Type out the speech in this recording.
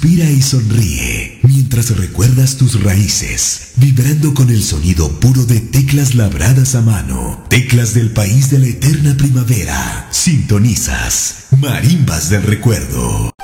Respira y sonríe mientras recuerdas tus raíces, vibrando con el sonido puro de teclas labradas a mano, teclas del país de la eterna primavera. Sintonizas Marimbas del Recuerdo.